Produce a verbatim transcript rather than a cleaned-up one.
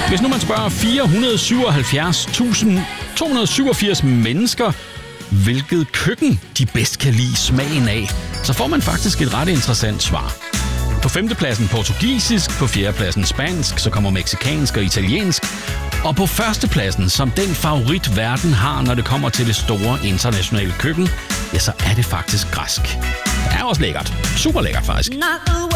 Hvis nu man spørger fire hundrede og syvoghalvfjerds tusind to hundrede og syvogfirs mennesker, hvilket køkken de bedst kan lide smagen af, så får man faktisk et ret interessant svar. På femtepladsen portugisisk, på fjerdepladsen spansk, så kommer mexicansk og italiensk. Og på førstepladsen, som den favorit verden har, når det kommer til det store internationale køkken, ja, så er det faktisk græsk. Det er også lækkert. Super lækkert faktisk.